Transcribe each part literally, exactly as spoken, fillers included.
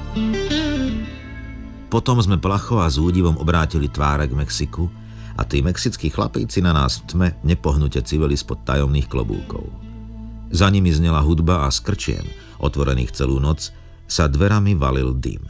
Potom sme placho a s údivom obrátili tváre k Mexiku a tí mexickí chlapíci na nás v tme nepohnute civili spod tajomných klobúkov. Za nimi znela hudba a z krčiem, otvorených celú noc, sa dverami valil dym.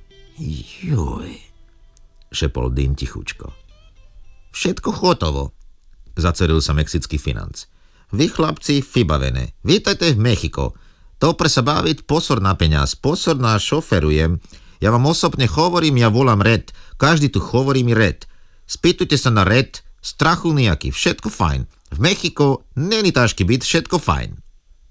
Juj, šepol Dean tichučko. Všetko hotovo, zaceril sa mexický financ. Vy chlapci vybavené, vítajte v Mexiko. To pre sa baviť, pozor na peňaz, pozor na šoferujem. Ja vám osobne hovorím, ja volám Red. Každý tu hovorí mi Red. Spýtujte sa na Red, strachu nejaký, všetko fajn. V Mexiko není ťažký byt, všetko fajn.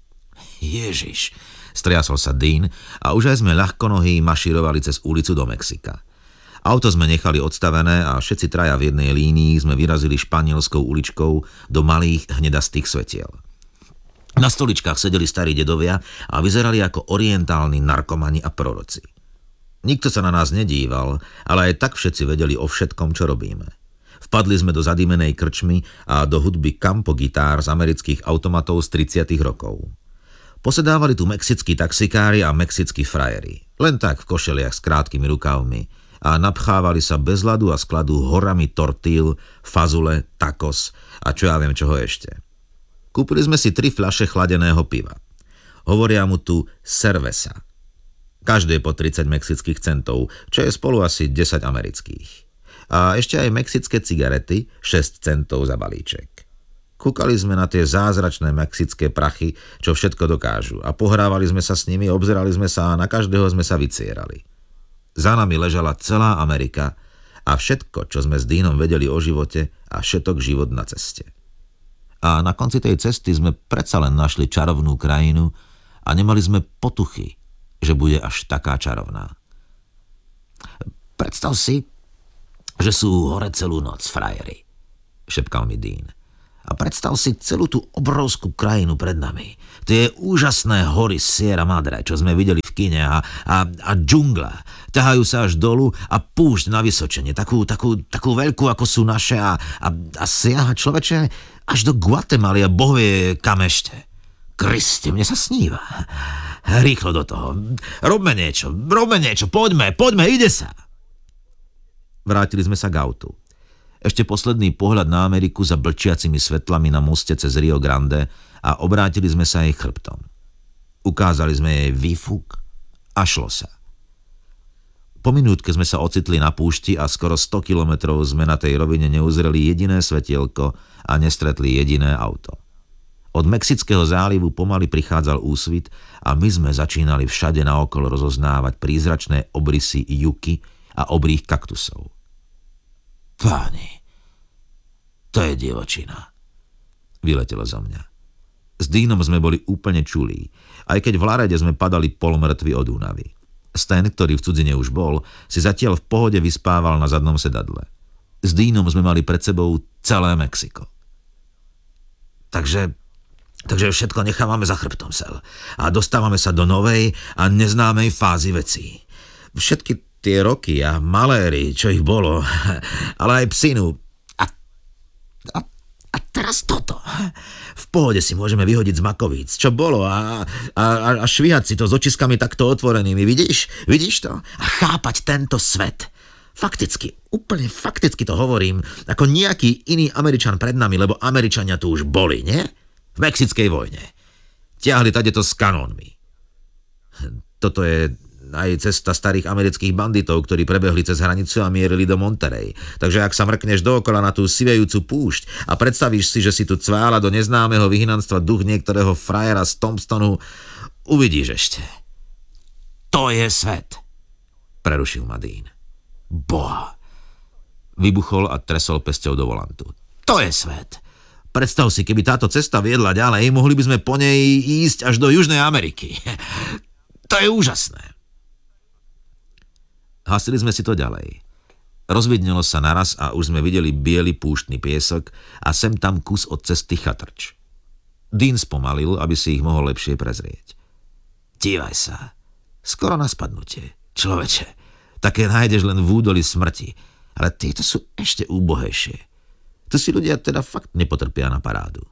Ježiš, striasol sa Dean a už aj sme ľahkonohý mašírovali cez ulicu do Mexika. Auto sme nechali odstavené a všetci traja v jednej línii sme vyrazili španielskou uličkou do malých hnedastých svetiel. Na stoličkách sedeli starí dedovia a vyzerali ako orientálni narkomani a proroci. Nikto sa na nás nedíval, ale aj tak všetci vedeli o všetkom, čo robíme. Vpadli sme do zadýmenej krčmy a do hudby Campo gitár z amerických automatov z tridsiatych rokov. Posedávali tu mexickí taxikári a mexickí frajeri, len tak v košeliach s krátkými rukávmi a napchávali sa bez ľadu a skladu horami tortíl, fazule, tacos a čo ja viem čoho ešte. Kúpili sme si tri fľaše chladeného piva. Hovoria mu tu cerveza. Každé po tridsať mexických centov, čo je spolu asi desať amerických. A ešte aj mexické cigarety, šesť centov za balíček. Kúkali sme na tie zázračné mexické prachy, čo všetko dokážu a pohrávali sme sa s nimi, obzerali sme sa a na každého sme sa vycierali. Za nami ležala celá Amerika a všetko, čo sme s Deanom vedeli o živote a všetok život na ceste. A na konci tej cesty sme predsa len našli čarovnú krajinu a nemali sme potuchy, že bude až taká čarovná. Predstav si, že sú hore celú noc frajeri, šepkal mi Dean. A predstav si celú tú obrovskú krajinu pred nami. Tie úžasné hory Sierra Madre, čo sme videli v kine a, a, a džungla. Ťahajú sa až dolu a púšť na vysočenie, takú, takú, takú veľkú, ako sú naše a, a, a siaha človeče až do Guatemaly a bohvie kam ešte. Kriste, mne sa sníva. Rýchlo do toho. Robme niečo, robme niečo, poďme, poďme, ide sa. Vrátili sme sa k autu. Ešte posledný pohľad na Ameriku za blčiacimi svetlami na moste cez Rio Grande a obrátili sme sa jej chrbtom. Ukázali sme jej výfuk a šlo sa. Po minútke sme sa ocitli na púšti a skoro sto kilometrov sme na tej rovine neuzreli jediné svetielko a nestretli jediné auto. Od Mexického zálivu pomaly prichádzal úsvit a my sme začínali všade naokolo rozoznávať prízračné obrysy juky a obrých kaktusov. Páni, to je divočina, vyletelo zo mňa. S Deanom sme boli úplne čulí, aj keď v Larede sme padali polmrtví od únavy. Stan, ktorý v cudzine už bol, si zatiaľ v pohode vyspával na zadnom sedadle. S Deanom sme mali pred sebou celé Mexiko. Takže, takže všetko nechávame za chrbtom, Sel, a dostávame sa do novej a neznámej fázy vecí. Všetky tie roky a maléry, čo ich bolo, ale aj psinu. A, a, a teraz toto. V pohode si môžeme vyhodiť z makovíc, čo bolo a, a, a švíhať si to s očiskami takto otvorenými. Vidíš? Vidíš to? A chápať tento svet. Fakticky, úplne fakticky to hovorím, ako nejaký iný Američan pred nami, lebo Američania tu už boli, nie? V Mexickej vojne. Tiahli tadeto s kanónmi. Toto je aj cesta starých amerických banditov, ktorí prebehli cez hranicu a mierili do Monterey. Takže ak sa mrkneš dookola na tú sivejúcu púšť a predstavíš si, že si tu cvála do neznámeho vyhnanstva duch niektorého frajera z Tombstonu, uvidíš ešte. To je svet, prerušil ma Dean. Boha. Vybuchol a tresol pesťou do volantu. To je svet. Predstav si, keby táto cesta viedla ďalej, mohli by sme po nej ísť až do Južnej Ameriky. To je úžasné. Hasili sme si to ďalej. Rozvidnelo sa naraz a už sme videli biely púštny piesok a sem tam kus od cesty chatrč. Dean spomalil, aby si ich mohol lepšie prezrieť. Dívaj sa. Skoro na spadnutie. Človeče, také nájdeš len v údoli smrti, ale tieto sú ešte úbohejšie. Tu si ľudia teda fakt nepotrpia na parádu.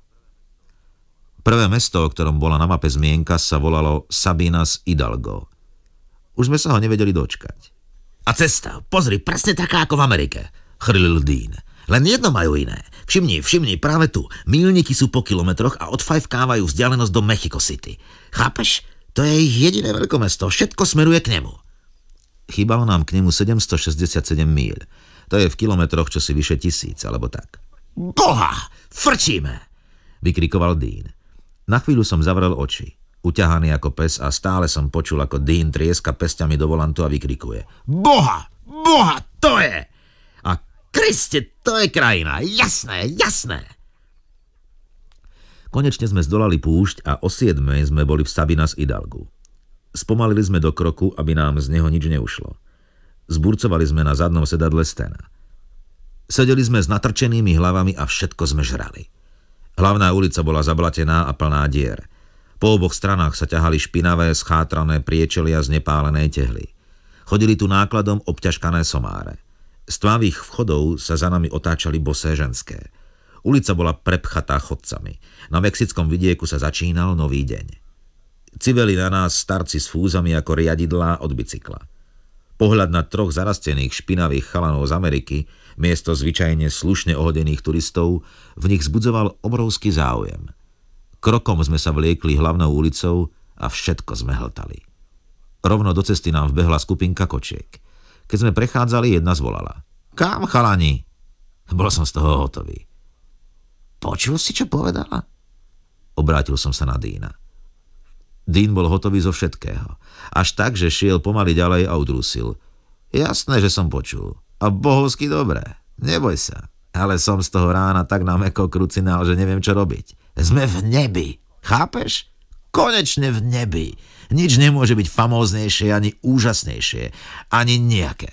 Prvé mesto, o ktorom bola na mape zmienka, sa volalo Sabinas Hidalgo. Už sme sa ho nevedeli dočkať. A cesta, pozri, presne taká ako v Amerike, chrlil Dean. Len jedno majú iné. Všimni, všimni, práve tu. Míľniky sú po kilometroch a odfajfkávajú vzdialenosť do Mexico City. Chápeš? To je ich jediné veľkomesto. Všetko smeruje k nemu. Chýbalo nám k nemu sedemstošesťdesiatsedem míľ. To je v kilometroch čosi vyše tisíc, alebo tak. Boha! Frčíme! Vykrikoval Dean. Na chvíľu som zavrel oči. Uťahaný ako pes a stále som počul, ako Dean trieska pesťami do volantu a vykrikuje. Boha! Boha! To je! A Kriste, to je krajina! Jasné, jasné! Konečne sme zdolali púšť a o siedmej sme boli v Sabinas Hidalgu. Spomalili sme do kroku, aby nám z neho nič neušlo. Zburcovali sme na zadnom sedadle Stena. Sedeli sme s natrčenými hlavami a všetko sme žrali. Hlavná ulica bola zablatená a plná dier. Po oboch stranách sa ťahali špinavé, schátrané priečelia z nepálenej tehly. Chodili tu nákladom obťažkané somáre. Z tmavých vchodov sa za nami otáčali bosé ženské. Ulica bola prepchatá chodcami. Na mexickom vidieku sa začínal nový deň. Civeli na nás starci s fúzami ako riadidlá od bicykla. Pohľad na troch zarastených špinavých chalanov z Ameriky, miesto zvyčajne slušne ohodených turistov, v nich zbudzoval obrovský záujem. Krokom sme sa vliekli hlavnou ulicou a všetko sme hltali. Rovno do cesty nám vbehla skupinka kočiek. Keď sme prechádzali, jedna zvolala. Kam, chalani? Bol som z toho hotový. Počul si, čo povedala? Obrátil som sa na Deana. Dean bol hotový zo všetkého. Až tak, že šiel pomaly ďalej a udrusil. Jasné, že som počul. A bohovsky dobré. Neboj sa. Ale som z toho rána tak na mäkko krucinál, že neviem, čo robiť. Sme v nebi. Chápeš? Konečne v nebi. Nič nemôže byť famóznejšie, ani úžasnejšie. Ani nejaké.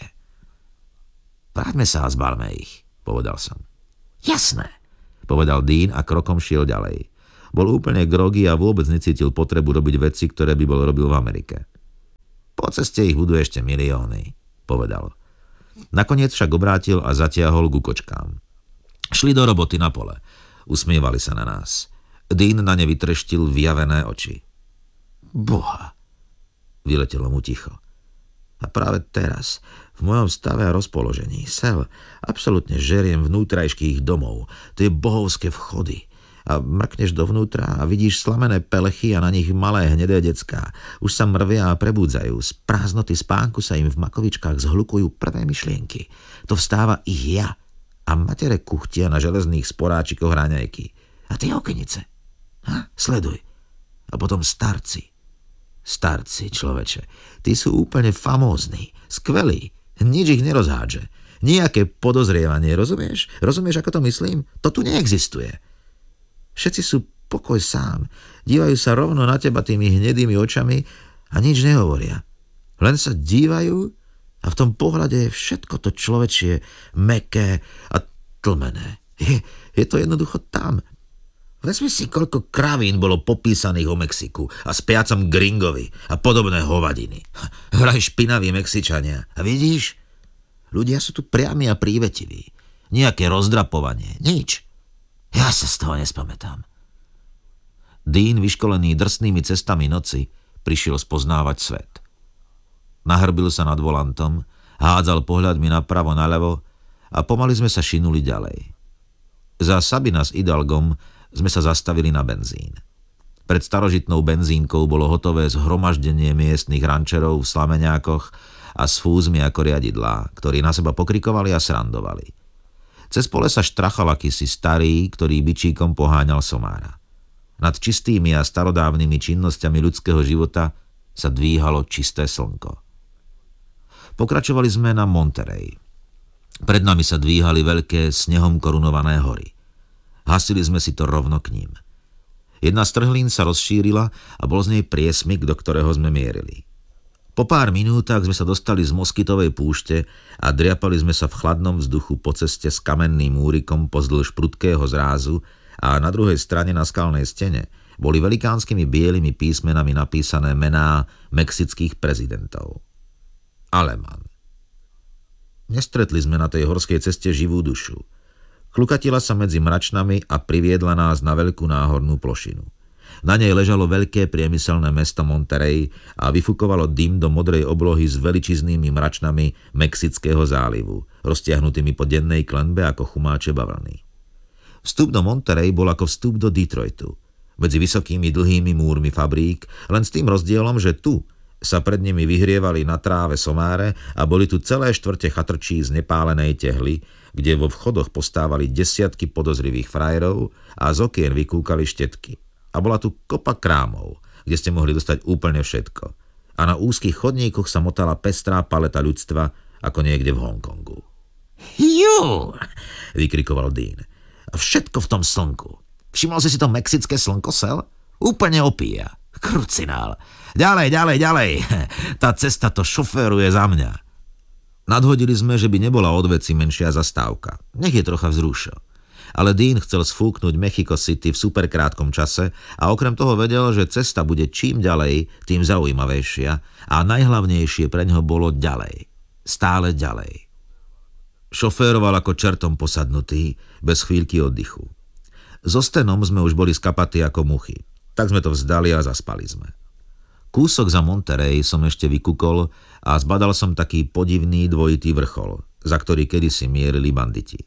Vráťme sa a zbalme ich, povedal som. Jasné, povedal Dean a krokom šiel ďalej. Bol úplne groggy a vôbec necítil potrebu robiť veci, ktoré by bol robil v Amerike. Po ceste ich budú ešte milióny, povedal. Nakoniec však obrátil a zatiahol ku kočkám. Šli do roboty na pole. Usmievali sa na nás. Dean na ne vytreštil vyjavené oči. Boha, vyletelo mu ticho. A práve teraz, v mojom stave a rozpoložení, Sel, absolútne žeriem vnútrajškých domov, tie bohovské vchody. A mrkneš dovnútra a vidíš slamené pelechy a na nich malé hnedé decká. Už sa mrvia a prebúdzajú. Z prázdnoty spánku sa im v makovičkách zhlukujú prvé myšlienky. To vstáva ich ja. A matere kuchtia na železných sporáčikoch raňajky. A tie okenice. Ha? Sleduj. A potom starci. Starci, človeče. Tí sú úplne famózni. Skvelí. Nič ich nerozhádže. Nijaké podozrievanie, rozumieš? Rozumieš, ako to myslím? To tu neexistuje. Všetci sú pokoj sám. Dívajú sa rovno na teba tými hnedými očami a nič nehovoria. Len sa dívajú a v tom pohľade je všetko to človečie mäkké a tlmené. Je, je to jednoducho tam. Vezmi si, koľko kravín bolo popísaných o Mexiku a spiacom gringovi a podobné hovadiny. Vraj špinaví Mexičania. A vidíš? Ľudia sú tu priami a prívetiví. Nijaké rozdrapovanie. Nič. Ja sa z toho nespamätám. Dean, vyškolený drsnými cestami noci, prišiel spoznávať svet. Nahrbil sa nad volantom, hádzal pohľadmi napravo naľavo a pomaly sme sa šinuli ďalej. Za Sabinas Hidalgom sme sa zastavili na benzín. Pred starožitnou benzínkou bolo hotové zhromaždenie miestnych rančerov v slameňákoch a s fúzmi ako riadidlá, ktorí na seba pokrikovali a srandovali. Cez pole sa štrachal akýsi starý, ktorý bičíkom poháňal somára. Nad čistými a starodávnymi činnosťami ľudského života sa dvíhalo čisté slnko. Pokračovali sme na Monterey. Pred nami sa dvíhali veľké snehom korunované hory. Hasili sme si to rovno k ním. Jedna z trhlín sa rozšírila a bol z nej priesmyk, do ktorého sme mierili. Po pár minútach sme sa dostali z moskytovej púšte a driapali sme sa v chladnom vzduchu po ceste s kamenným múrikom pozdĺž prudkého zrázu a na druhej strane na skalnej stene boli velikánskymi bielými písmenami napísané mená mexických prezidentov. Alemán. Nestretli sme na tej horskej ceste živú dušu. Klukatila sa medzi mračnami a priviedla nás na veľkú náhornú plošinu. Na nej ležalo veľké priemyselné mesto Monterey a vyfukovalo dym do modrej oblohy s veličiznými mračnami Mexického zálivu, roztiahnutými po dennej klenbe ako chumáče bavlny. Vstup do Monterey bol ako vstup do Detroitu, medzi vysokými dlhými múrmi fabrík, len s tým rozdielom, že tu sa pred nimi vyhrievali na tráve somáre a boli tu celé štvrte chatrčí z nepálenej tehly, kde vo vchodoch postávali desiatky podozrivých frajerov a z okien vykúkali štetky. A bola tu kopa krámov, kde ste mohli dostať úplne všetko. A na úzkých chodníkoch sa motala pestrá paleta ľudstva, ako niekde v Hongkongu. Jú, vykrikoval Dean. A všetko v tom slnku. Všimol si si to mexické slnko, Sel? Úplne opíja. Krucinál. Ďalej, ďalej, ďalej. Tá cesta to šoféruje za mňa. Nadhodili sme, že by nebola od veci menšia zastávka. Nech je trocha vzrušo. Ale Dean chcel sfúknuť Mexico City v superkrátkom čase a okrem toho vedel, že cesta bude čím ďalej, tým zaujímavejšia a najhlavnejšie pre ňoho bolo ďalej. Stále ďalej. Šoféroval ako čertom posadnutý, bez chvíľky oddychu. So Stenom sme už boli skapatí ako muchy. Tak sme to vzdali a zaspali sme. Kúsok za Monterey som ešte vykúkol a zbadal som taký podivný dvojitý vrchol, za ktorý kedysi mierili banditi.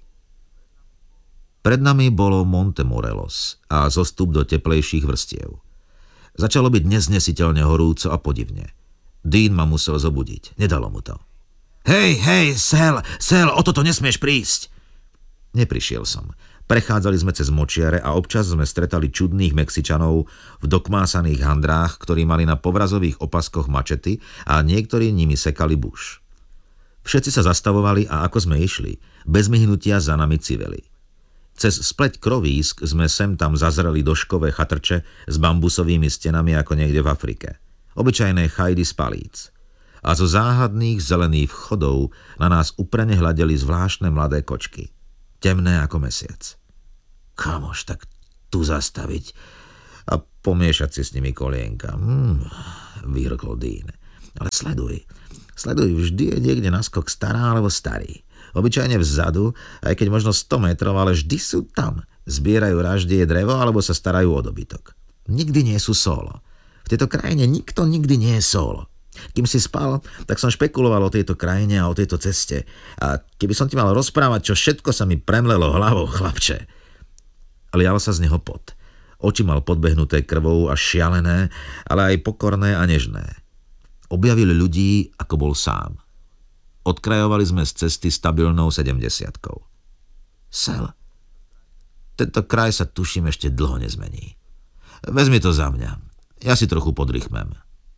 Pred nami bolo Monte Morelos a zostup do teplejších vrstiev. Začalo byť neznesiteľne horúco a podivne. Dean ma musel zobudiť. Nedalo mu to. Hej, hej, Sel, Sel, o toto nesmieš prísť. Neprišiel som. Prechádzali sme cez močiare a občas sme stretali čudných Mexičanov v dokmásaných handrách, ktorí mali na povrazových opaskoch mačety a niektorí nimi sekali buš. Všetci sa zastavovali a ako sme išli, bez myhnutia za nami civeli. Cez spleť krovísk sme sem tam zazreli doškové chatrče s bambusovými stenami ako niekde v Afrike. Obyčajné chajdy z palíc. A zo záhadných zelených vchodov na nás uprene hľadeli zvláštne mladé kočky. Temné ako mesiac. Kamož, tak tu zastaviť a pomiešať si s nimi kolienka. Hmm, vyhrkol Dean. Ale sleduj. Sleduj, vždy je niekde naskok stará alebo starý. Obyčajne vzadu, aj keď možno sto metrov, ale vždy sú tam. Zbierajú raždie drevo alebo sa starajú o dobytok. Nikdy nie sú solo. V tejto krajine nikto nikdy nie je solo. Kým si spal, tak som špekuloval o tejto krajine a o tejto ceste. A keby som ti mal rozprávať, čo všetko sa mi premlelo hlavou, chlapče. Lial sa z neho pot. Oči mal podbehnuté krvou a šialené, ale aj pokorné a nežné. Objavil ľudí, ako bol sám. Odkrajovali sme z cesty stabilnou sedemdesiatkou. Sel, tento kraj sa tuším ešte dlho nezmení. Vezmi to za mňa. Ja si trochu podrychmem.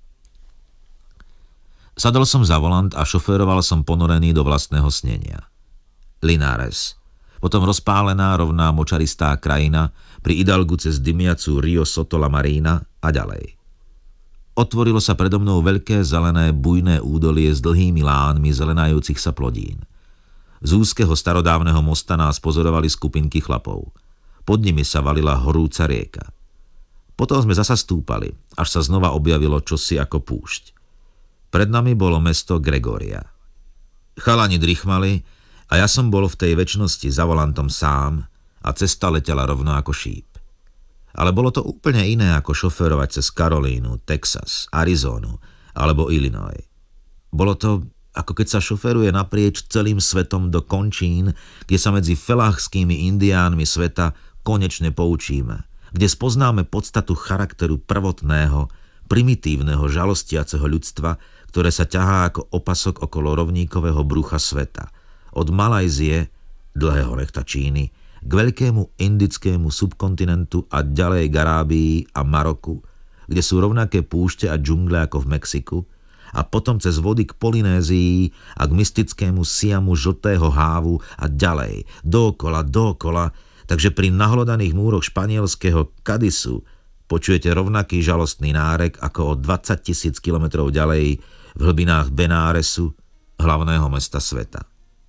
Sadol som za volant a šoféroval som ponorený do vlastného snenia. Linares. Potom rozpálená rovná močaristá krajina pri Hidalgu cez dymiacu Rio Soto la Marina a ďalej. Otvorilo sa predo mnou veľké zelené bujné údolie s dlhými lánmi zelenajúcich sa plodín. Z úzkeho starodávneho mosta nás pozorovali skupinky chlapov. Pod nimi sa valila horúca rieka. Potom sme zasa stúpali, až sa znova objavilo čosi ako púšť. Pred nami bolo mesto Gregoria. Chalani drichmali a ja som bol v tej večnosti za volantom sám a cesta letela rovno ako šíp. Ale bolo to úplne iné ako šoférovať cez Karolínu, Texas, Arizonu alebo Illinois. Bolo to, ako keď sa šoféruje naprieč celým svetom do končín, kde sa medzi felachskými indiánmi sveta konečne poučíme, kde spoznáme podstatu charakteru prvotného, primitívneho, žalostiaceho ľudstva, ktoré sa ťahá ako opasok okolo rovníkového brucha sveta. Od Malajzie, dlhého nechta Číny, k veľkému indickému subkontinentu a ďalej k Arábii a Maroku, kde sú rovnaké púšte a džungle ako v Mexiku, a potom cez vody k Polynézii a k mystickému Siamu žltého hávu a ďalej, dookola, dookola, takže pri nahlodaných múroch španielského Cadisu počujete rovnaký žalostný nárek ako o dvadsať tisíc kilometrov ďalej v hlbinách Benáresu, hlavného mesta sveta.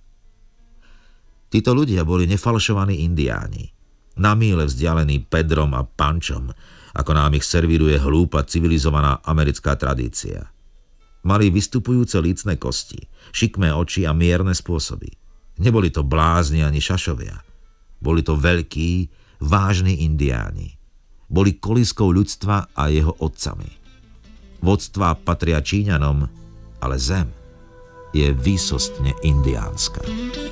Títo ľudia boli nefalšovaní indiáni, na míle vzdialení Pedrom a Pančom, ako nám ich servíruje hlúpa civilizovaná americká tradícia. Mali vystupujúce lícne kosti, šikmé oči a mierne spôsoby. Neboli to blázni ani šašovia. Boli to veľkí, vážni indiáni. boli kolískou ľudstva a jeho otcami. Vodstvá patria Číňanom, ale zem je výsostne indiánska.